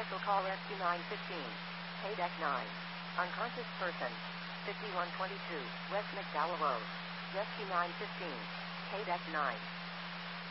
Special call Rescue 915. Paydeck 9. Unconscious person. 5122 West McDowell Road. Rescue 915. Paydeck 9.